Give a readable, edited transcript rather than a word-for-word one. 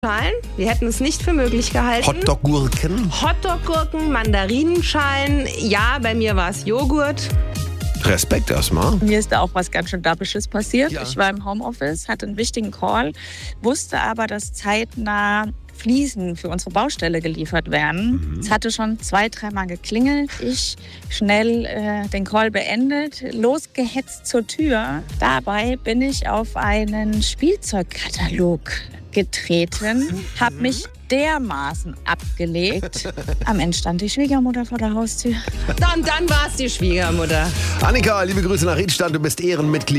Wir hätten es nicht für möglich gehalten. Hotdog-Gurken. Hotdog-Gurken, Mandarinenschalen. Ja, bei mir war es Joghurt. Respekt erstmal. Mir ist da auch was ganz schön Dabisches passiert. Ja. Ich war im Homeoffice, hatte einen wichtigen Call, wusste aber, dass zeitnah Fliesen für unsere Baustelle geliefert werden. Es hatte schon 2-3 Mal geklingelt. Ich schnell den Call beendet, losgehetzt zur Tür. Dabei bin ich auf einen Spielzeugkatalog getreten, habe mich dermaßen abgelegt. Am Ende stand die Schwiegermutter vor der Haustür. Und dann war es die Schwiegermutter. Annika, liebe Grüße nach Riedstadt. Du bist Ehrenmitglied